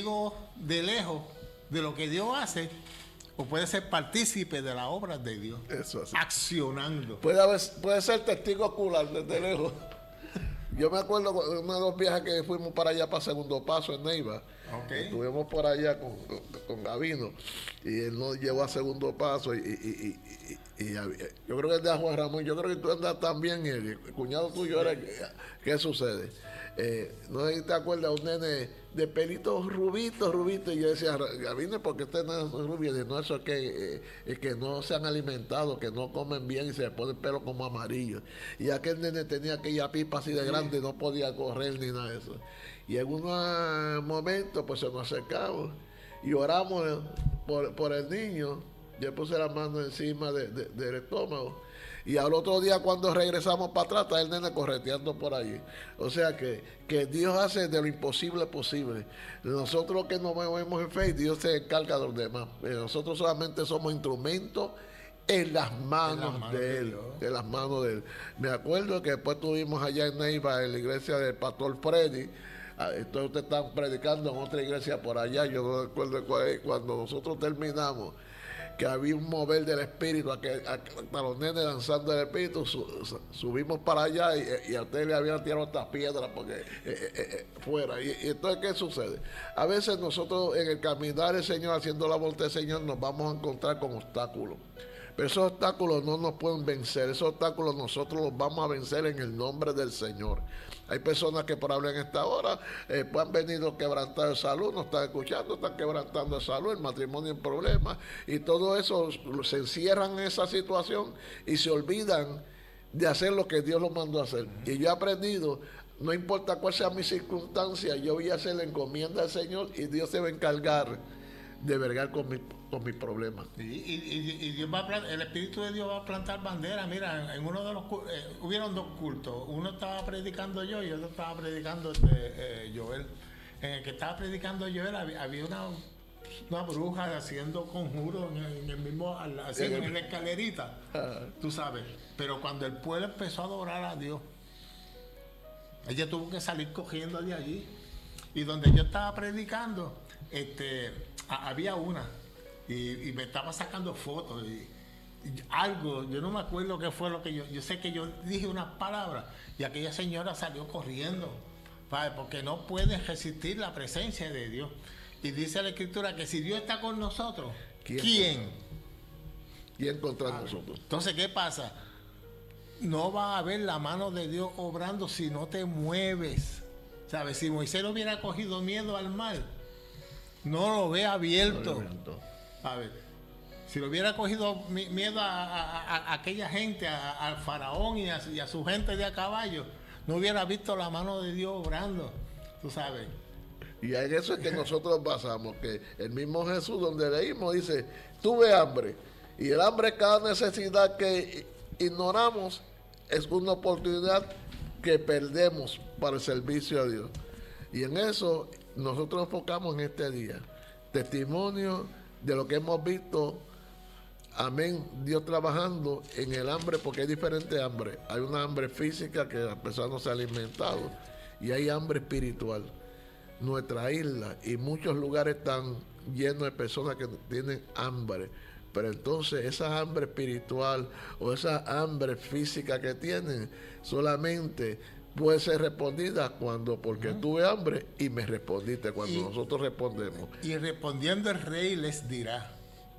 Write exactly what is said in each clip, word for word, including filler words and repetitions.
testigo de lejos de lo que Dios hace, o puede ser partícipe de las obras de Dios. Eso así. Accionando. Puede, haber, puede ser testigo ocular desde lejos. Yo me acuerdo de una de los viajes que fuimos para allá, para Segundo Paso, en Neiva. Okay. Estuvimos por allá con, con, con Gavino y él nos llevó a Segundo Paso y, y, y, y, y, y yo creo que es de Juan Ramón, yo creo que tú andas también, el, el cuñado tuyo era, ¿qué sucede? Eh, no sé si te acuerdas, un nene de pelitos rubitos, rubitos, y yo decía, Gavino, ¿por qué usted no es rubio? Y no, eso es que, eh, es que no se han alimentado, que no comen bien y se le pone el pelo como amarillo. Y aquel nene tenía aquella pipa así de grande y no podía correr ni nada de eso. Y en un momento pues se nos acercamos y oramos por, por el niño. Yo puse la mano encima de, de, del estómago. Y al otro día cuando regresamos para atrás está el nene correteando por allí. O sea que, que Dios hace de lo imposible posible. Nosotros que nos movemos en fe, Dios se encarga de los demás. Nosotros solamente somos instrumentos en las manos, en las manos de Él, de en las manos de Él. Me acuerdo que después estuvimos allá en Neiva, en la iglesia del pastor Freddy. Entonces ustedes están predicando en otra iglesia por allá. Yo no recuerdo cuál es. Cuando nosotros terminamos, que había un mover del espíritu, a que, a, a los nenes lanzando el espíritu, su, su, subimos para allá y, y a ustedes le habían tirado estas piedras porque eh, eh, eh, fuera. Y, y entonces, ¿qué sucede? A veces nosotros en el caminar del Señor, haciendo la voluntad del Señor, nos vamos a encontrar con obstáculos. Pero esos obstáculos no nos pueden vencer. Esos obstáculos nosotros los vamos a vencer en el nombre del Señor. Hay personas que por hablar en esta hora eh, pues han venido quebrantados de salud, no están escuchando, están quebrantando de salud, el matrimonio en problemas, y todo eso se encierran en esa situación y se olvidan de hacer lo que Dios los mandó a hacer. Y yo he aprendido, no importa cuál sea mi circunstancia, yo voy a hacer la encomienda al Señor y Dios se va a encargar de vergar con mi, con mis problemas. Y, y, y Dios va a plantar, el Espíritu de Dios va a plantar bandera. Mira, en uno de los eh, hubieron dos cultos. Uno estaba predicando yo y otro estaba predicando este, eh, Joel. En el que estaba predicando Joel había, había una, una bruja haciendo conjuros en, en el mismo, así, en, en la escalerita. Uh-huh. Tú sabes. Pero cuando el pueblo empezó a adorar a Dios, ella tuvo que salir cogiendo de allí. Y donde yo estaba predicando, este, a, había una y, y me estaba sacando fotos y, y algo, yo no me acuerdo qué fue lo que yo, yo sé que yo dije unas palabras y aquella señora salió corriendo, ¿sabes? Porque no puede resistir la presencia de Dios. Y dice la Escritura que si Dios está con nosotros, ¿quién? ¿Quién, ¿Quién contra ah, nosotros? Entonces, ¿qué pasa? No va a haber la mano de Dios obrando si no te mueves. ¿Sabes? Si Moisés no hubiera cogido miedo al mar, no lo ve abierto. ¿Sabes? Si lo hubiera cogido miedo a, a, a, a aquella gente, a, al faraón y a, y a su gente de a caballo, no hubiera visto la mano de Dios obrando. ¿Tú sabes? Y en eso es que nosotros basamos, que el mismo Jesús, donde leímos, dice, tuve hambre. Y el hambre, cada necesidad que ignoramos, es una oportunidad que perdemos para el servicio a Dios. Y en eso nosotros enfocamos en este día testimonio de lo que hemos visto, amén, Dios trabajando en el hambre, porque hay diferentes hambre. Hay una hambre física que las personas no se han alimentado y hay hambre espiritual. Nuestra isla y muchos lugares están llenos de personas que tienen hambre. Pero entonces esa hambre espiritual o esa hambre física que tienen solamente puede ser respondida cuando, porque uh-huh. tuve hambre y me respondiste, cuando y, nosotros respondemos. Y respondiendo el rey les dirá,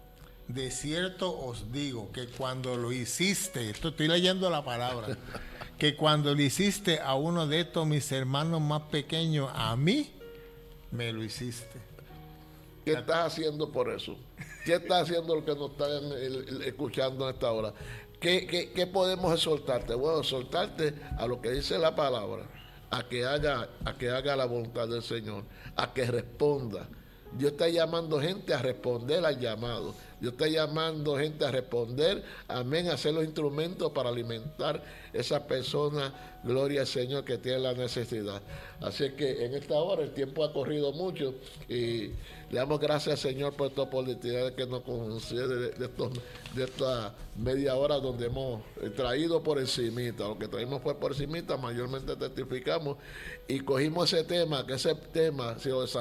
de cierto os digo que cuando lo hiciste, esto estoy leyendo la palabra, que cuando lo hiciste a uno de estos mis hermanos más pequeños, a mí me lo hiciste. ¿Qué estás haciendo por eso? ¿Qué estás haciendo lo que nos están escuchando a esta hora? ¿Qué, qué, qué podemos exhortarte? Bueno, exhortarte a lo que dice la palabra, a que haga, a que haga la voluntad del Señor, a que responda. Dios está llamando gente a responder al llamado. Dios está llamando gente a responder, amén, a ser los instrumentos para alimentar esa persona, gloria al Señor, que tiene la necesidad. Así que en esta hora el tiempo ha corrido mucho y le damos gracias al Señor por esta oportunidad que nos concede de, de, estos, de esta media hora donde hemos traído por encimita. Lo que traímos fue por encimita, mayormente testificamos y cogimos ese tema, que ese tema, si lo